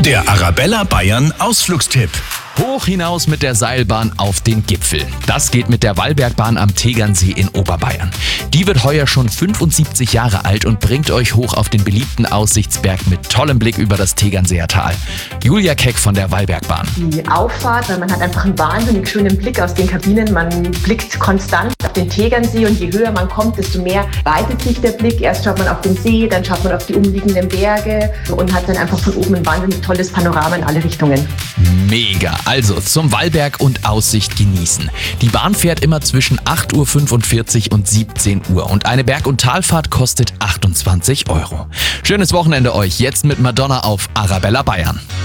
Der Arabella Bayern Ausflugstipp. Hoch hinaus mit der Seilbahn auf den Gipfel. Das geht mit der Wallbergbahn am Tegernsee in Oberbayern. Die wird heuer schon 75 Jahre alt und bringt euch hoch auf den beliebten Aussichtsberg mit tollem Blick über das Tegernseer Tal. Julia Keck von der Wallbergbahn. Die Auffahrt, weil man hat einfach einen wahnsinnig schönen Blick aus den Kabinen. Man blickt konstant auf den Tegernsee und je höher man kommt, desto mehr weitet sich der Blick. Erst schaut man auf den See, dann schaut man auf die umliegenden Berge und hat dann einfach von oben ein wahnsinnig tolles Panorama in alle Richtungen. Mega! Also zum Wallberg und Aussicht genießen. Die Bahn fährt immer zwischen 8.45 Uhr und 17 Uhr und eine Berg- und Talfahrt kostet 28 Euro. Schönes Wochenende euch, jetzt mit Madonna auf Arabella Bayern.